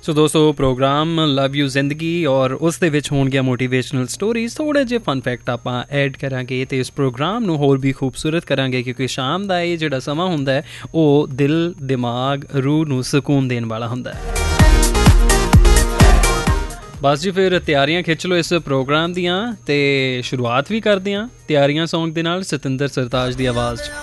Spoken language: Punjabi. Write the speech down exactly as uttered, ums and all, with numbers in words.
ਸੋ ਦੋਸਤੋ ਪ੍ਰੋਗਰਾਮ ਲਵ ਯੂ ਜ਼ਿੰਦਗੀ ਔਰ ਉਸ ਦੇ ਵਿੱਚ ਹੋਣਗੀਆਂ ਮੋਟੀਵੇਸ਼ਨਲ ਸਟੋਰੀਜ਼, ਥੋੜ੍ਹੇ ਜਿਹੇ ਫਨ ਫੈਕਟ ਆਪਾਂ ਐਡ ਕਰਾਂਗੇ ਅਤੇ ਇਸ ਪ੍ਰੋਗਰਾਮ ਨੂੰ ਹੋਰ ਵੀ ਖੂਬਸੂਰਤ ਕਰਾਂਗੇ, ਕਿਉਂਕਿ ਸ਼ਾਮ ਦਾ ਇਹ ਜਿਹੜਾ ਸਮਾਂ ਹੁੰਦਾ ਹੈ ਉਹ ਦਿਲ, ਦਿਮਾਗ, ਰੂਹ ਨੂੰ ਸਕੂਨ ਦੇਣ ਵਾਲਾ ਹੁੰਦਾ ਹੈ। ਬਸ ਜੀ ਫਿਰ ਤਿਆਰੀਆਂ ਖਿੱਚ ਲਓ ਇਸ ਪ੍ਰੋਗਰਾਮ ਦੀਆਂ ਅਤੇ ਸ਼ੁਰੂਆਤ ਵੀ ਕਰਦੇ ਹਾਂ ਤਿਆਰੀਆਂ ਸੌਂਗ ਦੇ ਨਾਲ, ਸਤਿੰਦਰ ਸਰਤਾਜ ਦੀ ਆਵਾਜ਼ 'ਚ।